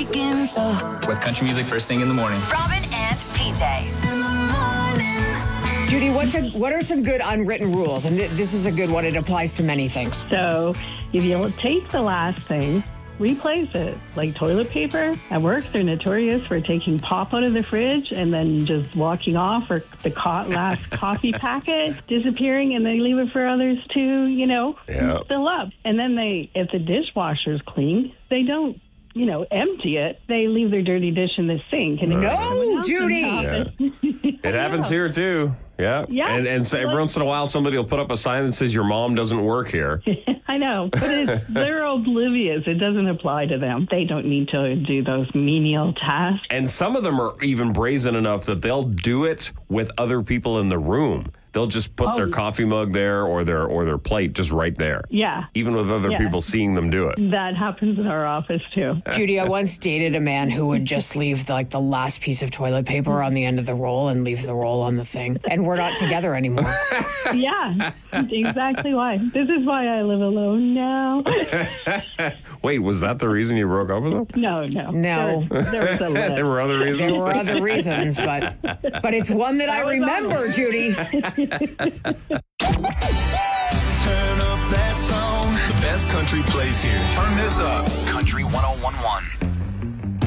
waking up. With country music first thing in the morning. Robin and PJ. Judy, what are some good unwritten rules? And this is a good one. It applies to many things. So if you take the last thing, replace it. Like toilet paper. At work, they're notorious for taking pop out of the fridge and then just walking off, or the last coffee packet disappearing, and they leave it for others to, fill up. And then if the dishwasher's clean, they don't, empty it. They leave their dirty dish in the sink. And no, Judy! Yeah. It happens here, too. Yeah. And so every once in a while, somebody will put up a sign that says, your mom doesn't work here. I know, but they're oblivious. It doesn't apply to them. They don't need to do those menial tasks. And some of them are even brazen enough that they'll do it with other people in the room. They'll just put their coffee mug there or their plate just right there. Yeah. Even with other people seeing them do it. That happens in our office, too. Judy, I once dated a man who would just leave the last piece of toilet paper on the end of the roll and leave the roll on the thing. And we're not together anymore. Yeah, exactly why. This is why I live alone now. Wait, was that the reason you broke up with him? No. No. There was a list. There were other reasons? There were other reasons, but it's one that I remember, Judy. Turn up that song. The best country plays here. Turn this up.